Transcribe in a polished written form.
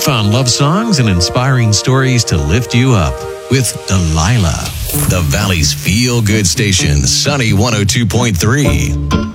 Found love songs and inspiring stories to lift you up with Delilah. The Valley's feel-good station, Sunny 102.3.